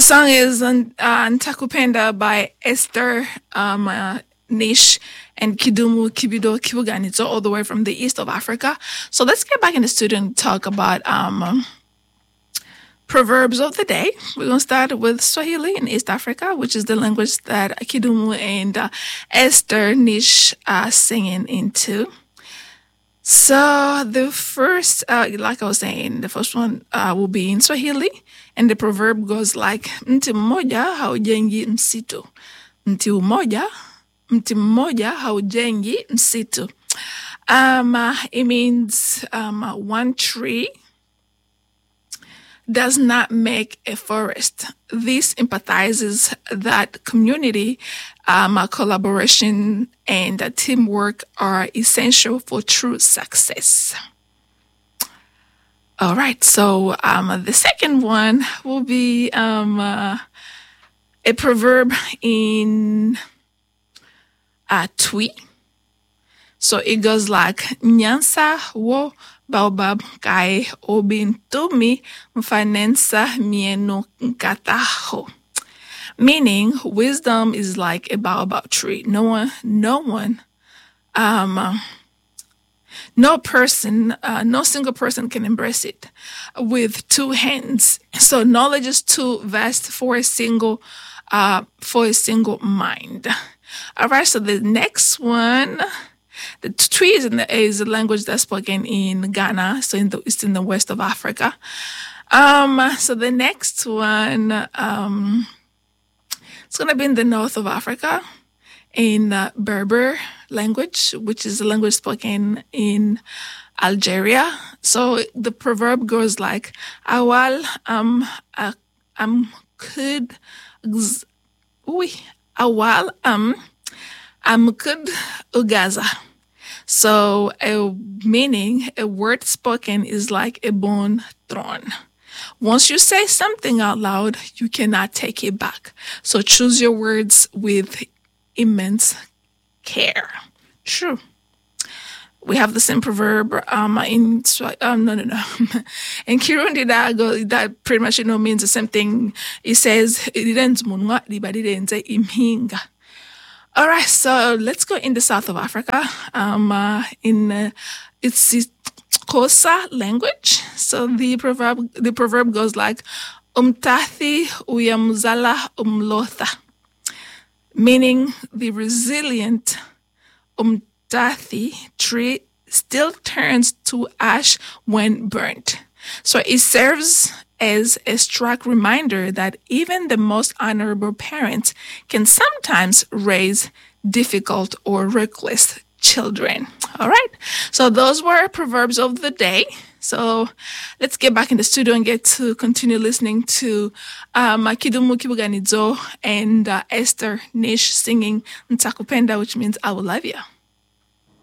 song is Ntakupenda by Esther Nish and Kidumu Kibido Kibuganizo, all the way from the east of Africa. So let's get back in the studio and talk about proverbs of the day. We're going to start with Swahili in East Africa, which is the language that Kidumu and Esther Nish are singing into. So the first, like I was saying, the first one will be in Swahili, and the proverb goes like, mti mmoja haujengi msitu. Mti mmoja haujengi msitu. It means one tree does not make a forest. This empathizes that community collaboration and teamwork are essential for true success. All right, so the second one will be a proverb in Twi. So it goes like, Nyansa wo baobab kai obin tumi mfanensa mieno nkataho. Meaning, wisdom is like a baobab tree. No single person can embrace it with two hands. So knowledge is too vast for a single mind. All right. So the next one, the Twi is a language that's spoken in Ghana. So it's in the west of Africa. So the next one, it's going to be in the north of Africa, in Berber language, which is a language spoken in Algeria. So the proverb goes like, awal kud ugaza. So meaning a word spoken is like a bone thrown. Once you say something out loud, you cannot take it back. So choose your words with immense care. True. We have the same proverb in in Kirundi that pretty much means the same thing. It says imhinga. All right, so let's go in the south of Africa. It's Xhosa language. So the proverb goes like, umtathi uyamzala umlotha. Meaning the resilient umtathi tree still turns to ash when burnt. So it serves as a stark reminder that even the most honorable parents can sometimes raise difficult or reckless children. All right. So those were proverbs of the day. So let's get back in the studio and get to continue listening to Kidumu Kibuganizo and Esther Nish singing Ntakupenda, which means I will love you.